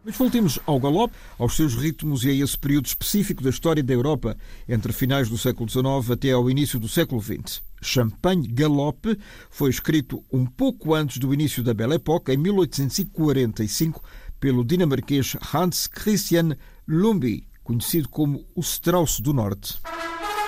Mas voltemos ao galope, aos seus ritmos e a esse período específico da história da Europa, entre finais do século XIX até ao início do século XX. Champagne Galope foi escrito um pouco antes do início da Belle Époque, em 1845, pelo dinamarquês Hans Christian Lumby, conhecido como o Strauss do Norte.